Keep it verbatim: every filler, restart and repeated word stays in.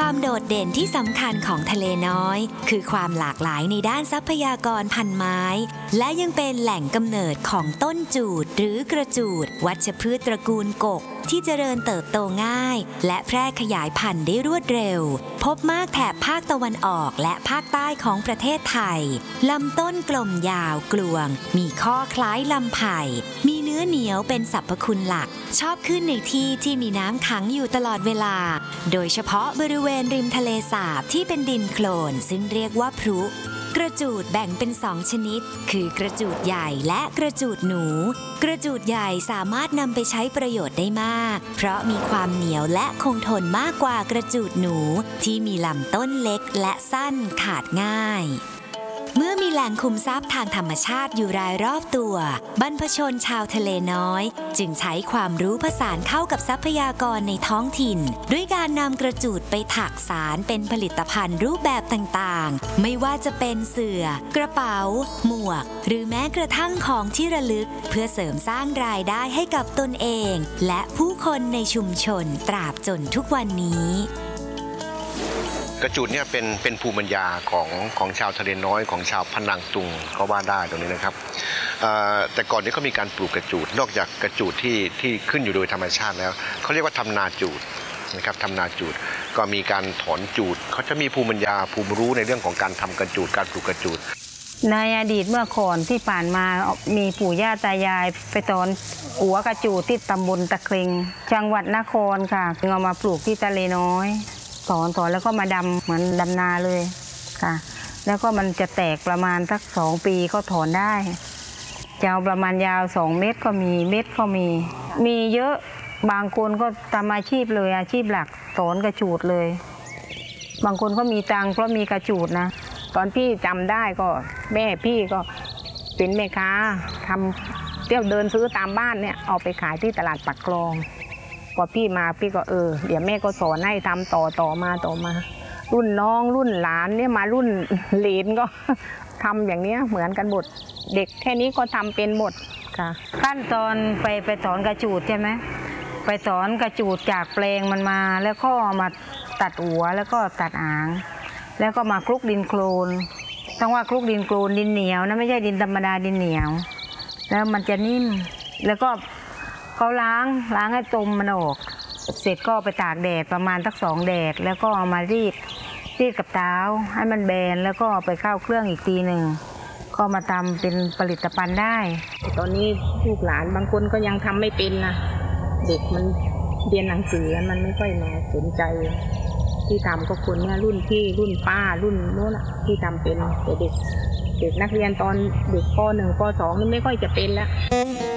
ความโดดเด่นที่สำคัญของทะเลน้อยคือความหลากหลายในด้านทรัพยากรพันไม้และยังเป็นแหล่งกำเนิดของต้นจูดหรือกระจูดวัชพืชตระกูลกกที่เจริญเติบโตง่ายและแพร่ขยายพันธุ์ได้รวดเร็วพบมากแถบภาคตะวันออกและภาคใต้ของประเทศไทยลำต้นกลมยาวกลวงมีข้อคล้ายลำไผ่มีเนื้อเหนียวเป็นสรรพคุณหลักชอบขึ้นในที่ที่มีน้ำขังอยู่ตลอดเวลาโดยเฉพาะบริเวณริมทะเลสาบที่เป็นดินโคลนซึ่งเรียกว่าพรุกระจูดแบ่งเป็นสองชนิดคือกระจูดใหญ่และกระจูดหนูกระจูดใหญ่สามารถนำไปใช้ประโยชน์ได้มากเพราะมีความเหนียวและคงทนมากกว่ากระจูดหนูที่มีลำต้นเล็กและสั้นขาดง่ายเมื่อมีแหล่งคุมทรัพย์ทางธรรมชาติอยู่รายรอบตัวบรรพชนชาวทะเลน้อยจึงใช้ความรู้ผสานเข้ากับทรัพยากรในท้องถิ่นด้วยการนำกระจูดไปถักสารเป็นผลิตภัณฑ์รูปแบบต่างๆไม่ว่าจะเป็นเสื่อกระเป๋าหมวกหรือแม้กระทั่งของที่ระลึกเพื่อเสริมสร้างรายได้ให้กับตนเองและผู้คนในชุมชนตราบจนทุกวันนี้กระจูดเนี่ยเป็นเป็นภูมิปัญญาของของชาวทะเลน้อยของชาวพนังตุงก็ว่าได้ตรงนี้นะครับแต่ก่อนนี้เขามีการปลูกกระจูดนอกจากกระจูดที่ที่ขึ้นอยู่โดยธรรมชาติแล้วเขาเรียกว่าทำนาจูดนะครับทำนาจูดก็มีการถอนจูดเขาจะมีภูมิปัญญาภูมิรู้ในเรื่องของการทำกระจูดการปลูกกระจูดในอดีตเมื่อก่อนที่ผ่านมามีปู่ย่าตายายไปถอนหัวกระจูดที่ตำบลตะเครงจังหวัดนครค่ะเอามาปลูกที่ทะเลน้อยถอนถอนแล้วก็มาดำเหมือนดำนาเลยค่ะแล้วก็มันจะแตกประมาณสักสองปีก็ถอนได้ยาวประมาณยาวสองเมตรก็มีเม็ดก็มีมีเยอะบางคนก็ทำอาชีพเลยอาชีพหลักถอนกระจูดเลยบางคนก็มีตังค์เพราะมีกระจูดนะตอนพี่จำได้ก็แม่พี่ก็เป็นแม่ค้าทำเที่ยวเดินซื้อตามบ้านเนี่ยเอาไปขายที่ตลาดปากคลองพอพี่มาพี่ก็เออเดี๋ยวแม่ก็สอนให้ทำต่อต่อมาต่อมารุ่นน้องรุ่นหลานเนี่ยมารุ่นเหลนก็ทำอย่างนี้เหมือนกันหมดเด็กแค่นี้ก็ทำเป็นหมดค่ะขั้นตอนไปไปถอนกระจูดใช่ไหมไปถอนกระจูดจากแปลงมันมาแล้วก็มาตัดหัวแล้วก็ตัดหางแล้วก็มาคลุกดินโคลนต้องว่าคลุกดินโคลนดินเหนียวนะไม่ใช่ดินธรรมดาดินเหนียวแล้วมันจะนิ่มแล้วก็เขาล้างล้างให้ตมมันออกเสร็จก็ไปตากแดดประมาณสักสองแดดแล้วก็เอามารีดรีดกับเท้าให้มันแบนแล้วก็ไปเข้าเครื่องอีกทีหนึ่งก็มาทำเป็นผลิตภัณฑ์ได้ตอนนี้ลูกหลานบางคนก็ยังทำไม่เป็นนะเด็กมันเรียนหนังสือมันไม่ค่อยมาสนใจที่ทำก็คนเนี่ยรุ่นพี่รุ่นป้ารุ่นโน้นที่ทำเป็นแต่เด็กเด็กนักเรียนตอนเด็กป.หนึ่ง ป.สอง นี่ไม่ค่อยจะเป็นแล้ว